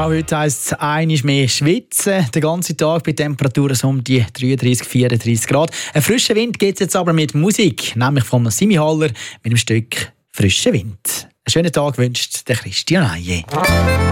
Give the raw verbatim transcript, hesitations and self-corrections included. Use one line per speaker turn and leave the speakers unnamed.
Auch heute heisst es einmal mehr schwitzen. Den ganzen Tag bei Temperaturen so um die dreiunddreißig, vierunddreißig Grad. Einen frischen Wind gibt es jetzt aber mit Musik, nämlich von Simi Haller mit dem Stück «Frischer Wind». Einen schönen Tag wünscht der Christian Eije.